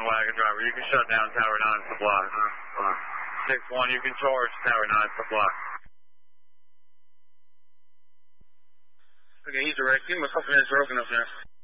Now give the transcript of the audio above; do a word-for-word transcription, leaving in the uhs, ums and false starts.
wagon driver. You can shut down Tower nine at the block. six one, you can charge Tower nine at the block. Okay, he's direct. Give him a couple minutes broken up there.